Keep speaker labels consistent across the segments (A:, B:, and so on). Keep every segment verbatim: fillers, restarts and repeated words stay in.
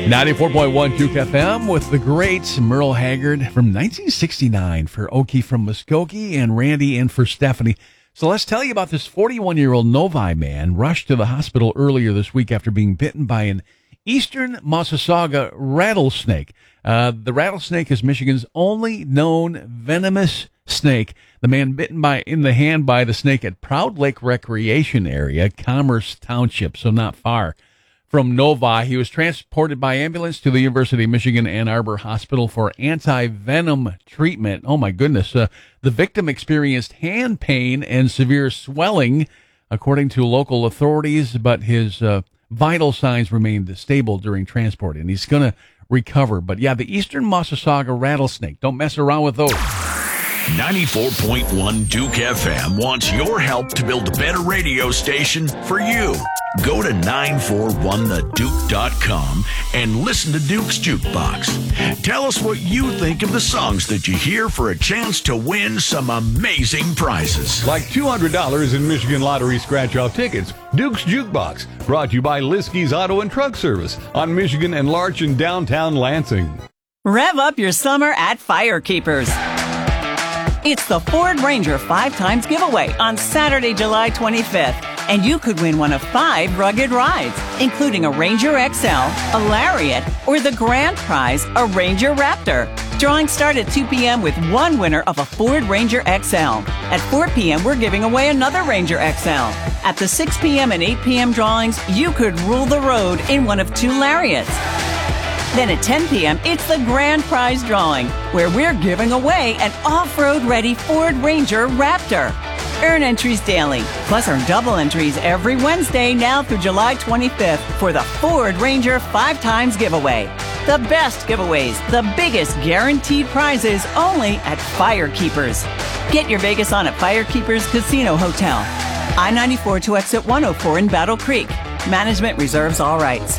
A: ninety-four point one Duke F M with the great Merle Haggard from nineteen sixty-nine for Okie from Muskogee and Randy in for Stephanie. So let's tell you about this forty-one-year-old Novi man rushed to the hospital earlier this week after being bitten by an eastern Massasauga rattlesnake. Uh, the rattlesnake is Michigan's only known venomous snake. The man bitten by in the hand by the snake at Proud Lake Recreation Area, Commerce Township, so not far from Novi. He was transported by ambulance to the University of Michigan Ann Arbor Hospital for anti-venom treatment. Oh, my goodness. Uh, the victim experienced hand pain and severe swelling, according to local authorities, but his uh, vital signs remained stable during transport, and he's going to recover. But, yeah, the eastern Massasauga rattlesnake, don't mess around with those.
B: ninety-four point one Duke F M wants your help to build a better radio station for you. Go to nine four one the duke dot com and listen to Duke's Jukebox. Tell us what you think of the songs that you hear for a chance to win some amazing prizes.
C: Like two hundred dollars in Michigan Lottery scratch-off tickets. Duke's Jukebox, brought to you by Liskey's Auto and Truck Service on Michigan and Larch in downtown Lansing.
D: Rev up your summer at Firekeepers. It's the Ford Ranger Five Times Giveaway on Saturday, July twenty-fifth. And you could win one of five rugged rides, including a Ranger X L, a Lariat, or the grand prize, a Ranger Raptor. Drawings start at two p.m. with one winner of a Ford Ranger X L. At four p.m., we're giving away another Ranger X L. At the six p.m. and eight p.m. drawings, you could rule the road in one of two Lariats. Then at ten p.m., it's the grand prize drawing, where we're giving away an off-road ready Ford Ranger Raptor. Earn entries daily, plus earn double entries every Wednesday now through July twenty-fifth for the Ford Ranger Five Times Giveaway. The best giveaways, the biggest guaranteed prizes, only at Firekeepers. Get your Vegas on at Firekeepers Casino Hotel. I ninety-four to exit one oh four in Battle Creek. Management reserves all rights.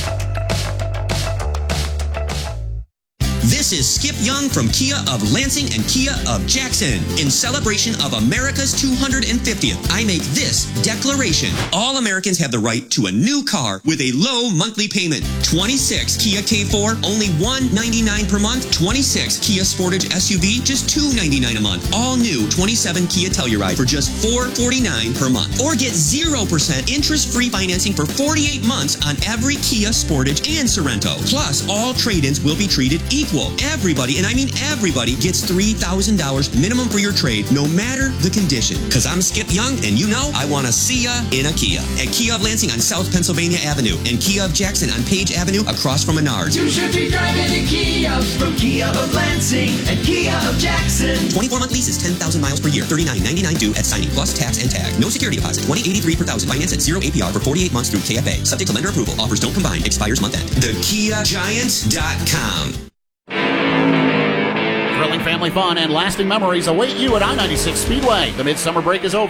E: This is Skip Young from Kia of Lansing and Kia of Jackson. In celebration of America's two hundred fiftieth, I make this declaration. All Americans have the right to a new car with a low monthly payment. twenty-six Kia K four, only one hundred ninety-nine dollars per month. twenty-six Kia Sportage S U V, just two hundred ninety-nine dollars a month. All new twenty-seven Kia Telluride for just four hundred forty-nine dollars per month. Or get zero percent interest-free financing for forty-eight months on every Kia Sportage and Sorento. Plus, all trade-ins will be treated equal. Everybody, and I mean everybody, gets three thousand dollars minimum for your trade, no matter the condition. Because I'm Skip Young, and you know I want to see ya in a Kia. At Kia of Lansing on South Pennsylvania Avenue, and Kia of Jackson on Page Avenue across from Menards.
F: You should be driving a Kia from Kia of Lansing and Kia of Jackson.
E: twenty-four month lease is ten thousand miles per year, thirty-nine ninety-nine due at signing, plus tax and tag. No security deposit, twenty eighty-three per thousand. Finance at zero A P R for forty-eight months through K F A. Subject to lender approval. Offers don't combine. Expires month end. The Kia Giant dot com.
G: Thrilling family fun and lasting memories await you at I ninety-six Speedway. The midsummer break is over.